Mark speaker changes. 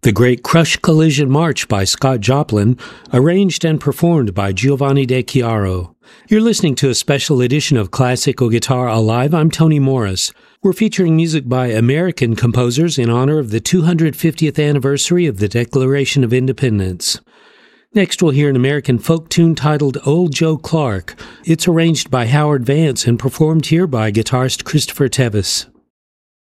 Speaker 1: The Great Crush Collision March by Scott Joplin, arranged and performed by Giovanni De Chiaro. You're listening to a special edition of Classical Guitar Alive. I'm Tony Morris. We're featuring music by American composers in honor of the 250th anniversary of the Declaration of Independence. Next, we'll hear an American folk tune titled Old Joe Clark. It's arranged by Howard Vance and performed here by guitarist Christopher Tevis.